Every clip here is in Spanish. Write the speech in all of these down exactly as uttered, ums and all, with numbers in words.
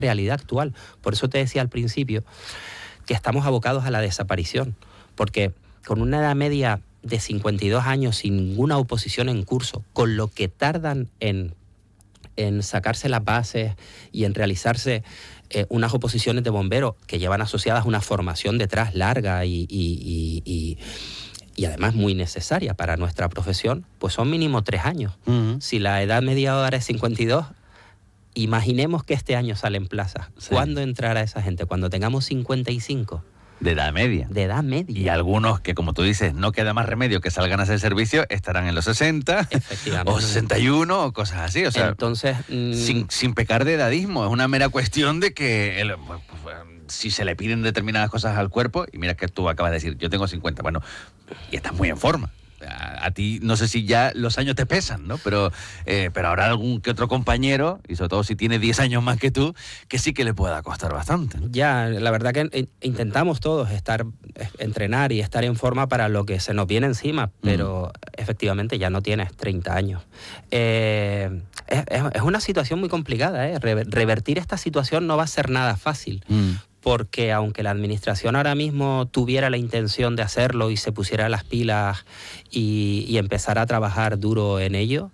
realidad actual. Por eso te decía al principio que estamos abocados a la desaparición, porque con una edad media de cincuenta y dos años sin ninguna oposición en curso, con lo que tardan en, en sacarse las bases y en realizarse eh, unas oposiciones de bomberos que llevan asociadas una formación detrás larga y, y, y, y, y además muy necesaria para nuestra profesión, pues son mínimo tres años. Uh-huh. Si la edad media ahora es cincuenta y dos, imaginemos que este año salen plazas. Sí. ¿Cuándo entrará esa gente? Cuando tengamos cincuenta y cinco. De edad media. De edad media. Y algunos que, como tú dices, no queda más remedio que salgan a hacer servicio, estarán en los sesenta, o sesenta y uno, o cosas así. O sea, entonces, mmm... sin, sin pecar de edadismo. Es una mera cuestión de que el, pues, pues, si se le piden determinadas cosas al cuerpo, y mira que tú acabas de decir, yo tengo cincuenta, bueno, y estás muy en forma. A, a ti no sé si ya los años te pesan, ¿no? Pero, eh, pero habrá algún que otro compañero, y sobre todo si tiene diez años más que tú, que sí que le pueda costar bastante, ¿no? Ya, la verdad que intentamos todos estar, entrenar y estar en forma para lo que se nos viene encima, pero mm. efectivamente ya no tienes treinta años. Eh, es, es una situación muy complicada, ¿eh? Revertir esta situación no va a ser nada fácil. Mm. Porque aunque la administración ahora mismo tuviera la intención de hacerlo y se pusiera las pilas y, y empezara a trabajar duro en ello,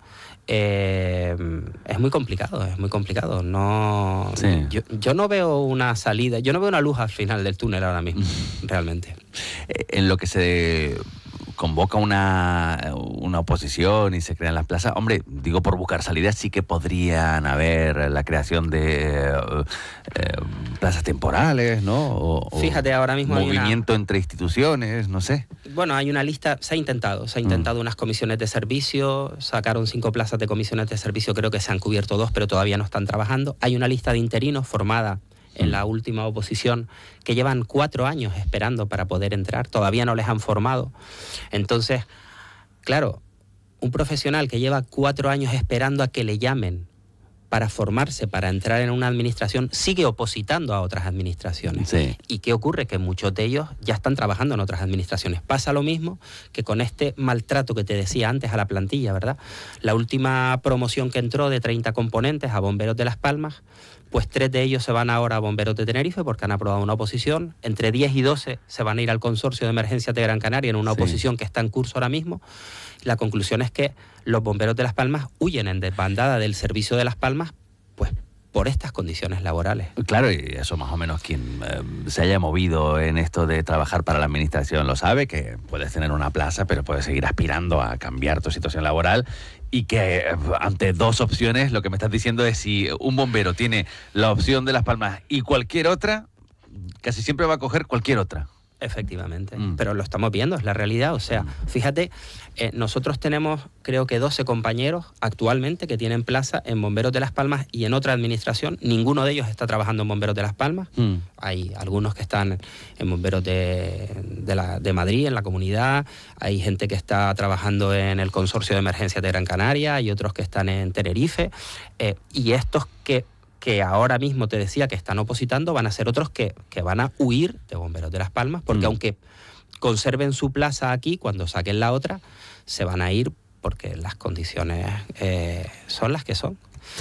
eh, es muy complicado, es muy complicado. No, sí. yo, yo no veo una salida, yo no veo una luz al final del túnel ahora mismo, realmente. En lo que se convoca una, una oposición y se crean las plazas, hombre, digo por buscar salidas, sí que podrían haber la creación de eh, plazas temporales, ¿no? O, Fíjate, ahora mismo movimiento hay una... entre instituciones, no sé. Bueno, hay una lista, se ha intentado, se ha intentado mm. unas comisiones de servicio, sacaron cinco plazas de comisiones de servicio, creo que se han cubierto dos, pero todavía no están trabajando. Hay una lista de interinos formada en la última oposición, que llevan cuatro años esperando para poder entrar, todavía no les han formado. Entonces, claro, un profesional que lleva cuatro años esperando a que le llamen para formarse, para entrar en una administración, sigue opositando a otras administraciones. Sí. ¿Y qué ocurre? Que muchos de ellos ya están trabajando en otras administraciones. Pasa lo mismo que con este maltrato que te decía antes a la plantilla, ¿verdad? La última promoción que entró de treinta componentes a Bomberos de Las Palmas, pues tres de ellos se van ahora a Bomberos de Tenerife porque han aprobado una oposición, entre diez y doce se van a ir al Consorcio de Emergencias de Gran Canaria en una sí. oposición que está en curso ahora mismo. La conclusión es que los Bomberos de Las Palmas huyen en desbandada del servicio de Las Palmas, pues por estas condiciones laborales. Claro, y eso más o menos quien eh, se haya movido en esto de trabajar para la administración lo sabe, que puedes tener una plaza, pero puedes seguir aspirando a cambiar tu situación laboral. Y que ante dos opciones, lo que me estás diciendo es si un bombero tiene la opción de Las Palmas y cualquier otra, casi siempre va a coger cualquier otra. Efectivamente, mm. pero lo estamos viendo, es la realidad. O sea, fíjate, eh, nosotros tenemos creo que doce compañeros actualmente que tienen plaza en Bomberos de Las Palmas y en otra administración. Ninguno de ellos está trabajando en Bomberos de Las Palmas. Mm. Hay algunos que están en Bomberos de, de, la, de Madrid, en la comunidad. Hay gente que está trabajando en el Consorcio de Emergencias de Gran Canaria. Hay otros que están en Tenerife. Eh, y estos que... que ahora mismo te decía que están opositando, van a ser otros que, que van a huir de Bomberos de Las Palmas, porque mm. aunque conserven su plaza aquí, cuando saquen la otra, se van a ir porque las condiciones eh, son las que son.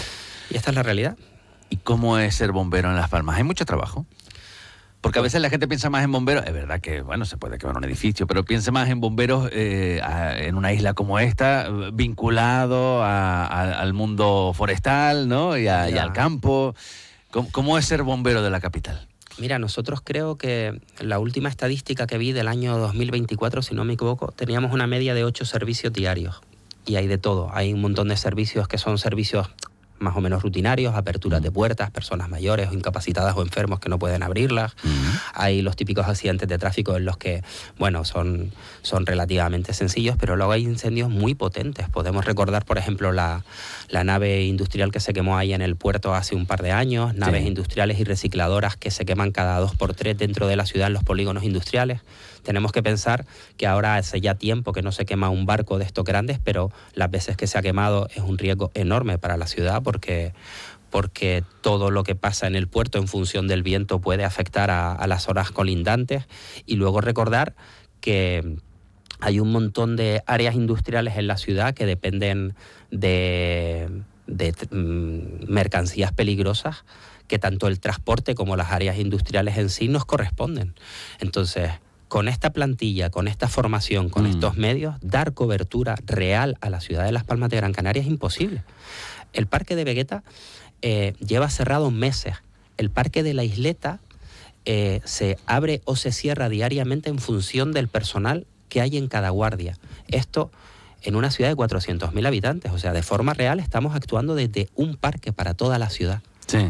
Y esta es la realidad. ¿Y cómo es ser bombero en Las Palmas? ¿Hay mucho trabajo? Porque a veces la gente piensa más en bomberos, es verdad que, bueno, se puede quemar un edificio, pero piensa más en bomberos eh, a, en una isla como esta, vinculado a, a, al mundo forestal, ¿no? Y, a, y al campo. ¿Cómo, ¿Cómo es ser bombero de la capital? Mira, nosotros creo que la última estadística que vi del año dos mil veinticuatro, si no me equivoco, teníamos una media de ocho servicios diarios. Y hay de todo. Hay un montón de servicios que son servicios más o menos rutinarios, aperturas de puertas, personas mayores o incapacitadas o enfermos que no pueden abrirlas. Uh-huh. Hay los típicos accidentes de tráfico en los que, bueno, son, son relativamente sencillos, pero luego hay incendios muy potentes. Podemos recordar, por ejemplo, la, la nave industrial que se quemó ahí en el puerto hace un par de años, naves sí. industriales y recicladoras que se queman cada dos por tres dentro de la ciudad en los polígonos industriales. Tenemos que pensar que ahora hace ya tiempo que no se quema un barco de estos grandes, pero las veces que se ha quemado es un riesgo enorme para la ciudad porque, porque todo lo que pasa en el puerto en función del viento puede afectar a, a las zonas colindantes. Y luego recordar que hay un montón de áreas industriales en la ciudad que dependen de, de mm, mercancías peligrosas que tanto el transporte como las áreas industriales en sí nos corresponden. Entonces, con esta plantilla, con esta formación, con mm. estos medios, dar cobertura real a la ciudad de Las Palmas de Gran Canaria es imposible. El Parque de Vegueta eh, lleva cerrado meses. El Parque de la Isleta eh, se abre o se cierra diariamente en función del personal que hay en cada guardia. Esto en una ciudad de cuatrocientos mil habitantes. O sea, de forma real estamos actuando desde un parque para toda la ciudad. Sí.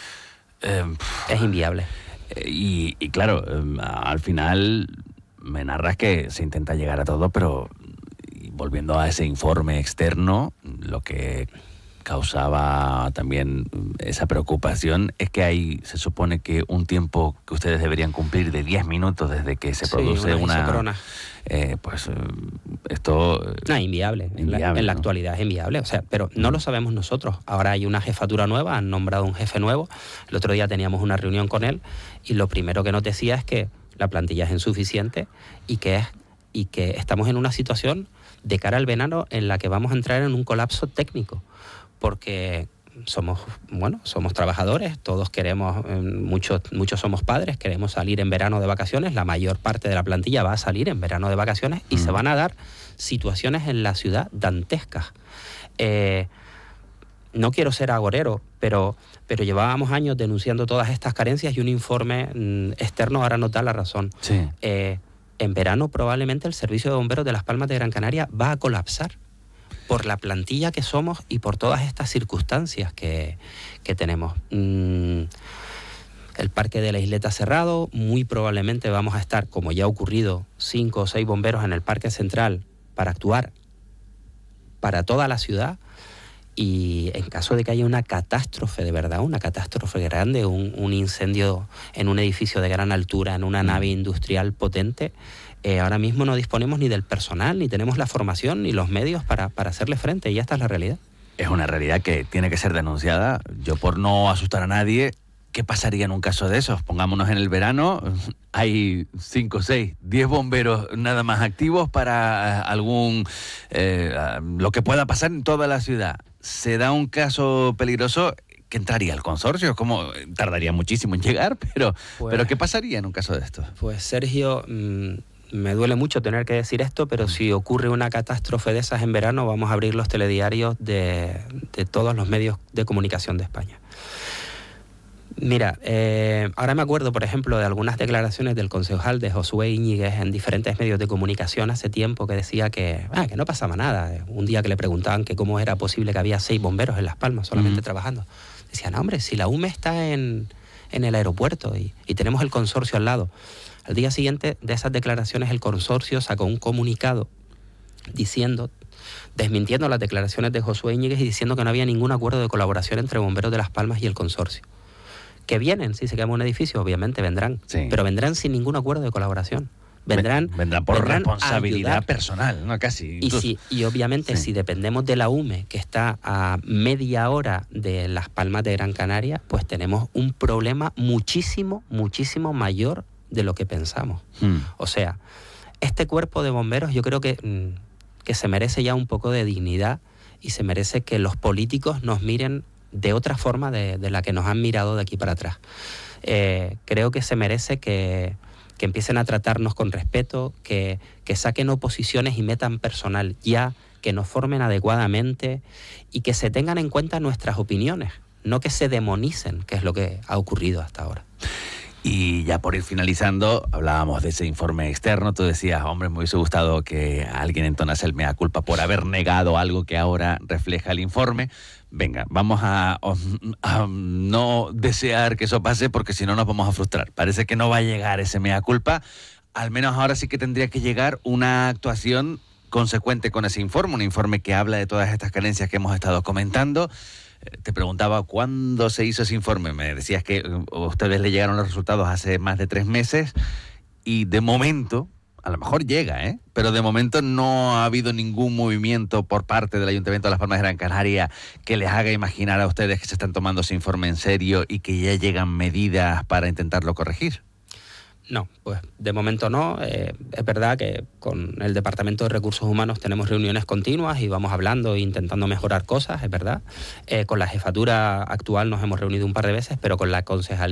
Eh, es inviable. Y, y claro, eh, al final me narras que se intenta llegar a todo, pero volviendo a ese informe externo, lo que causaba también esa preocupación es que hay, se supone que un tiempo que ustedes deberían cumplir de diez minutos desde que se sí, produce una... una eh, pues esto... No, inviable. inviable en la, en la ¿no? actualidad es inviable. O sea, pero no lo sabemos nosotros. Ahora hay una jefatura nueva, han nombrado un jefe nuevo. El otro día teníamos una reunión con él y lo primero que nos decía es que la plantilla es insuficiente y que, es, y que estamos en una situación de cara al verano en la que vamos a entrar en un colapso técnico. Porque somos, bueno, somos trabajadores, todos queremos, muchos, muchos somos padres, queremos salir en verano de vacaciones, la mayor parte de la plantilla va a salir en verano de vacaciones y mm. se van a dar situaciones en la ciudad dantescas. Eh, no quiero ser agorero, pero, pero llevábamos años denunciando todas estas carencias y un informe mm, externo ahora nos da la razón. Sí. Eh, en verano probablemente el servicio de bomberos de Las Palmas de Gran Canaria va a colapsar por la plantilla que somos y por todas estas circunstancias que, que tenemos. Mm, el Parque de la Isleta cerrado, muy probablemente vamos a estar, como ya ha ocurrido, cinco o seis bomberos en el Parque Central para actuar para toda la ciudad y en caso de que haya una catástrofe de verdad, una catástrofe grande, un, un incendio en un edificio de gran altura, en una mm. nave industrial potente, Eh, ahora mismo no disponemos ni del personal, ni tenemos la formación, ni los medios para, para hacerle frente, y esta es la realidad. Es una realidad que tiene que ser denunciada. Yo, por no asustar a nadie, ¿qué pasaría en un caso de esos? Pongámonos en el verano, hay cinco, seis, diez bomberos nada más activos para algún... Eh, lo que pueda pasar en toda la ciudad. Se da un caso peligroso... ¿Qué entraría el consorcio? ¿Cómo? Tardaría muchísimo en llegar, pero, pues, pero ¿qué pasaría en un caso de esto? Pues Sergio... Mmm... Me duele mucho tener que decir esto, pero si ocurre una catástrofe de esas en verano, vamos a abrir los telediarios de, de todos los medios de comunicación de España. Mira, eh, ahora me acuerdo, por ejemplo, de algunas declaraciones del concejal de Josué Íñiguez en diferentes medios de comunicación hace tiempo que decía que, ah, que no pasaba nada. Un día que le preguntaban que cómo era posible que había seis bomberos en Las Palmas solamente uh-huh. trabajando. Decía, no, hombre, si la U M E está en, en el aeropuerto y, y tenemos el consorcio al lado. Al día siguiente de esas declaraciones, el consorcio sacó un comunicado diciendo, desmintiendo las declaraciones de Josué Íñiguez y diciendo que no había ningún acuerdo de colaboración entre Bomberos de Las Palmas y el consorcio. Que vienen, si se quema un edificio, obviamente vendrán, sí. pero vendrán sin ningún acuerdo de colaboración. Vendrán, vendrán por vendrán responsabilidad personal, no casi. Y, si, y obviamente sí. si dependemos de la U M E, que está a media hora de Las Palmas de Gran Canaria, pues tenemos un problema muchísimo, muchísimo mayor de lo que pensamos. Hmm. O sea, este cuerpo de bomberos yo creo que, que se merece ya un poco de dignidad y se merece que los políticos nos miren de otra forma de, de la que nos han mirado de aquí para atrás. Eh, creo que se merece que, que empiecen a tratarnos con respeto, que, que saquen oposiciones y metan personal ya, que nos formen adecuadamente y que se tengan en cuenta nuestras opiniones, no que se demonicen, que es lo que ha ocurrido hasta ahora. Y ya por ir finalizando, hablábamos de ese informe externo, tú decías, hombre, me hubiese gustado que alguien entonase el mea culpa por haber negado algo que ahora refleja el informe. Venga, vamos a, a no desear que eso pase porque si no nos vamos a frustrar. Parece que no va a llegar ese mea culpa, al menos ahora sí que tendría que llegar una actuación consecuente con ese informe, un informe que habla de todas estas carencias que hemos estado comentando. Te preguntaba cuándo se hizo ese informe. Me decías que a ustedes le llegaron los resultados hace más de tres meses y de momento, a lo mejor llega, ¿eh? pero de momento no ha habido ningún movimiento por parte del Ayuntamiento de Las Palmas de Gran Canaria que les haga imaginar a ustedes que se están tomando ese informe en serio y que ya llegan medidas para intentarlo corregir. No, pues de momento no. Eh, es verdad que con el Departamento de Recursos Humanos tenemos reuniones continuas y vamos hablando e intentando mejorar cosas, es verdad. Eh, con la jefatura actual nos hemos reunido un par de veces, pero con la concejalía